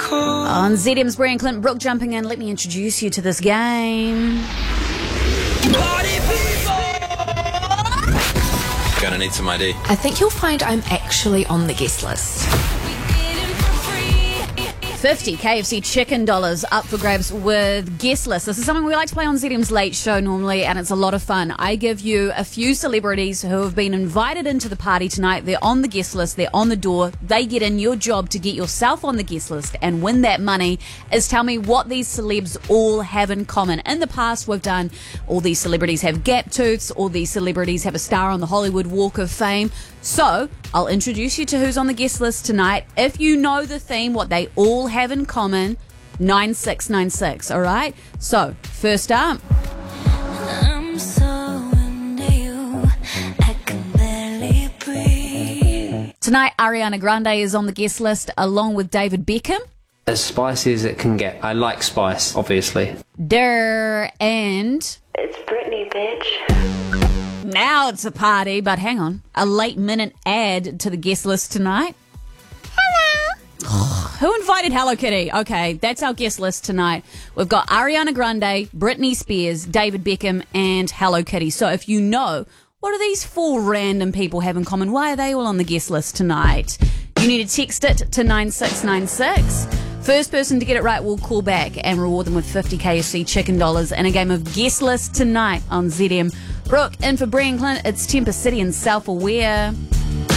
On ZM's Brian Clinton, Brooke jumping in. Let me introduce you to this game. Party people! Gonna need some ID. I think you'll find I'm actually on the guest list. 50 KFC chicken dollars up for grabs with guest list. This is something we like to play on ZM's Late Show normally, and it's a lot of fun. I give you a few celebrities who have been invited into the party tonight. They're on the guest list. They're on the door. They get in. Your job to get yourself on the guest list and win that money is tell me what these celebs all have in common. In the past, we've done all these celebrities have gap tooths. All these celebrities have a star on the Hollywood Walk of Fame. So I'll introduce you to who's on the guest list tonight. If you know the theme, what they all have in common, 9696, all right? So, first up. I'm so into you, I can barely breathe. Tonight, Ariana Grande is on the guest list along with David Beckham. As spicy as it can get. I like spice, obviously. And It's Britney, bitch. now it's a party, but hang on. A late-minute ad to the guest list tonight. Who invited Hello Kitty? Okay, that's our guest list tonight. We've got Ariana Grande, Britney Spears, David Beckham, and Hello Kitty. So if you know, what do these four random people have in common? Why are they all on the guest list tonight? You need to text it to 9696. First person to get it right will call back and reward them with 50 KFC chicken dollars in a game of guest list tonight on ZM. Brooke, in for Brian Clint, it's Temper City and Self-Aware.